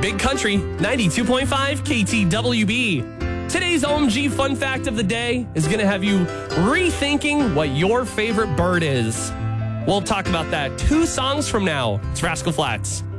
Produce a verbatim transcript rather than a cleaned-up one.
Big Country, ninety-two point five K T W B. Today's O M G fun fact of the day is going to have you rethinking what your favorite bird is. We'll talk about that two songs from now. It's Rascal Flatts.